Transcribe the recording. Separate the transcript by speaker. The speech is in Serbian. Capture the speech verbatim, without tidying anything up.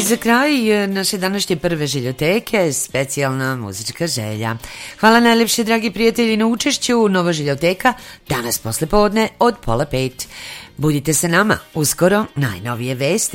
Speaker 1: za kraj e, naše današnje prve žiljoteke, specijalna muzička želja. Hvala najlepše, dragi prijatelji, na učešću. Nova žiljoteka danas posle podne od pola pet. Budite sa nama, uskoro najnovije vesti.